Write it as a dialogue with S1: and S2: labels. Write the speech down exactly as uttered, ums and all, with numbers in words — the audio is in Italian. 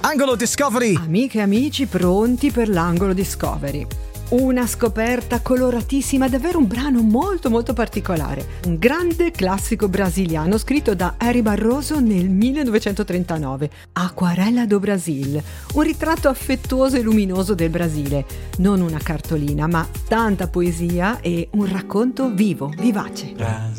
S1: Angolo Discovery!
S2: Amiche e amici, pronti per l'Angolo Discovery. Una scoperta coloratissima, davvero un brano molto molto particolare. Un grande classico brasiliano scritto da Harry Barroso nel millenovecentotrentanove, Aquarela do Brasil, un ritratto affettuoso e luminoso del Brasile. Non una cartolina, ma tanta poesia e un racconto vivo, vivace.